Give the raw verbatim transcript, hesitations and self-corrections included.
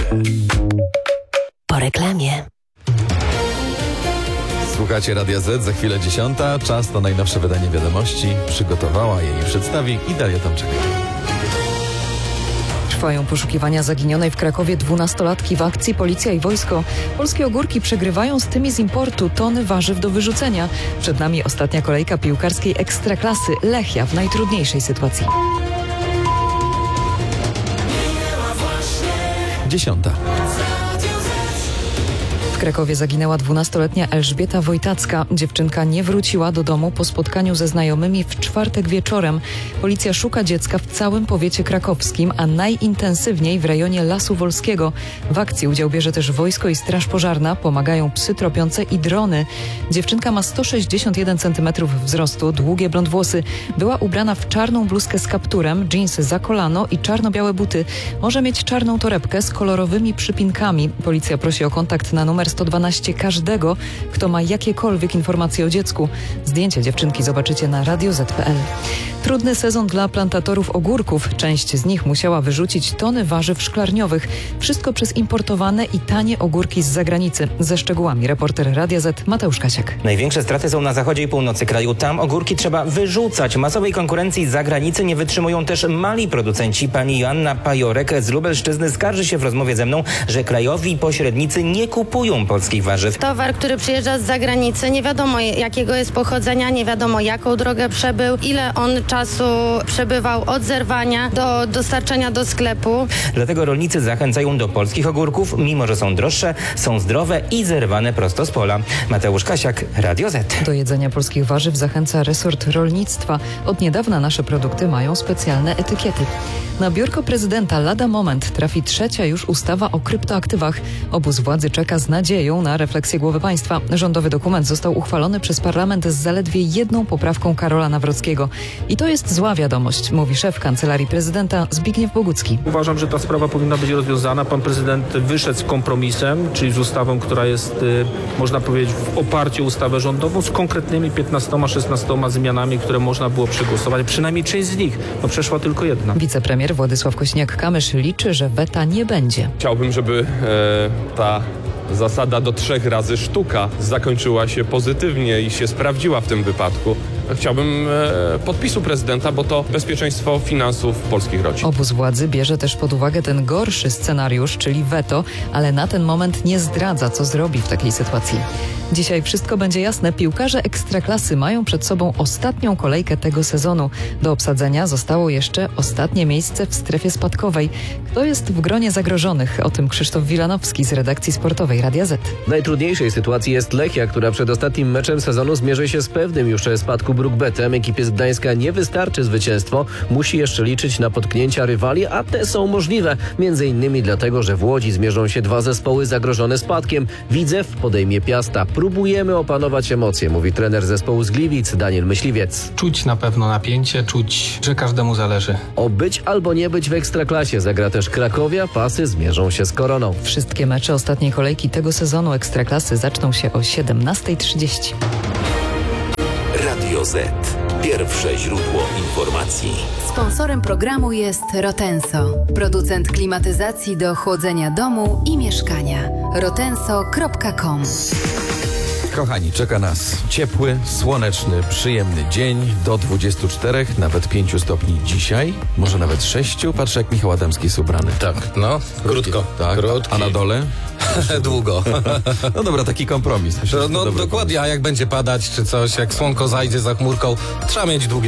Po reklamie. Słuchacie Radia Z, za chwilę dziesiąta. Czas na najnowsze wydanie wiadomości. Przygotowała je i przedstawi Idalia Tomczyk. Trwają poszukiwania zaginionej w Krakowie dwunastolatki. W akcji policja i wojsko. Polskie ogórki przegrywają z tymi z importu. Tony warzyw do wyrzucenia. Przed nami ostatnia kolejka piłkarskiej ekstraklasy. Lechia w najtrudniejszej sytuacji. Dziesiąta. W Krakowie zaginęła dwunastoletnia Elżbieta Wojtacka. Dziewczynka nie wróciła do domu po spotkaniu ze znajomymi w czwartek wieczorem. Policja szuka dziecka w całym powiecie krakowskim, a najintensywniej w rejonie Lasu Wolskiego. W akcji udział bierze też wojsko i straż pożarna. Pomagają psy tropiące i drony. Dziewczynka ma sto sześćdziesiąt jeden centymetrów wzrostu, długie blond włosy. Była ubrana w czarną bluzkę z kapturem, dżinsy za kolano i czarno-białe buty. Może mieć czarną torebkę z kolorowymi przypinkami. Policja prosi o kontakt na numer sto dwanaście każdego, kto ma jakiekolwiek informacje o dziecku. Zdjęcie dziewczynki zobaczycie na radio zet kropka pe el. Trudny sezon dla plantatorów ogórków. Część z nich musiała wyrzucić tony warzyw szklarniowych. Wszystko przez importowane i tanie ogórki z zagranicy. Ze szczegółami reporter Radia Z Mateusz Kasiak. Największe straty są na zachodzie i północy kraju. Tam ogórki trzeba wyrzucać. Masowej konkurencji z zagranicy nie wytrzymują też mali producenci. Pani Joanna Pajorek z Lubelszczyzny skarży się w rozmowie ze mną, że krajowi pośrednicy nie kupują polskich warzyw. Towar, który przyjeżdża z zagranicy, nie wiadomo jakiego jest pochodzenia, nie wiadomo jaką drogę przebył, ile on czasu przebywał od zerwania do dostarczenia do sklepu. Dlatego rolnicy zachęcają do polskich ogórków, mimo że są droższe, są zdrowe i zerwane prosto z pola. Mateusz Kasiak, Radio Z. Do jedzenia polskich warzyw zachęca resort rolnictwa. Od niedawna nasze produkty mają specjalne etykiety. Na biurko prezydenta lada moment trafi trzecia już ustawa o kryptoaktywach. Obóz władzy czeka z nadzieją na refleksję głowy państwa. Rządowy dokument został uchwalony przez parlament z zaledwie jedną poprawką Karola Nawrockiego. I to jest zła wiadomość, mówi szef Kancelarii Prezydenta Zbigniew Bogucki. Uważam, że ta sprawa powinna być rozwiązana. Pan prezydent wyszedł z kompromisem, czyli z ustawą, która jest, można powiedzieć, w oparciu o ustawę rządową, z konkretnymi piętnastoma szesnastoma zmianami, które można było przegłosować. Przynajmniej część z nich, no przeszła tylko jedna. Wicepremier Władysław Kośniak-Kamysz liczy, że weta nie będzie. Chciałbym, żeby e, ta zasada do trzech razy sztuka zakończyła się pozytywnie i się sprawdziła w tym wypadku. Chciałbym e, podpisu prezydenta, bo to bezpieczeństwo finansów polskich rodzin. Obóz władzy bierze też pod uwagę ten gorszy scenariusz, czyli weto, ale na ten moment nie zdradza, co zrobi w takiej sytuacji. Dzisiaj wszystko będzie jasne. Piłkarze Ekstraklasy mają przed sobą ostatnią kolejkę tego sezonu. Do obsadzenia zostało jeszcze ostatnie miejsce w strefie spadkowej. Kto jest w gronie zagrożonych? O tym Krzysztof Wilanowski z redakcji sportowej Radia Z. W najtrudniejszej sytuacji jest Lechia, która przed ostatnim meczem sezonu zmierzy się z pewnym już spadku Brukbetem. Ekipie z Gdańska nie wystarczy zwycięstwo. Musi jeszcze liczyć na potknięcia rywali, a te są możliwe. Między innymi dlatego, że w Łodzi zmierzą się dwa zespoły zagrożone spadkiem. Widzew podejmie Piasta. Próbujemy opanować emocje, mówi trener zespołu z Gliwic Daniel Myśliwiec. Czuć na pewno napięcie, czuć, że każdemu zależy. O być albo nie być w Ekstraklasie zagra też Krakowia. Pasy zmierzą się z Koroną. Wszystkie mecze ostatniej kolejki tego sezonu Ekstraklasy zaczną się o siedemnasta trzydzieści. Radio Z. Pierwsze źródło informacji. Sponsorem programu jest Rotenso, producent klimatyzacji do chłodzenia domu i mieszkania. rotenso kropka com. Kochani, czeka nas ciepły, słoneczny, przyjemny dzień do dwudziestu czterech, nawet pięciu stopni dzisiaj, może nawet sześciu. Patrzę, jak Michał Adamski jest ubrany. Tak, no, krótko. Tak, krótki. A na dole? Długo. No dobra, taki kompromis. Myślę, no no dokładnie, a jak będzie padać czy coś, jak słonko zajdzie za chmurką, trzeba mieć długie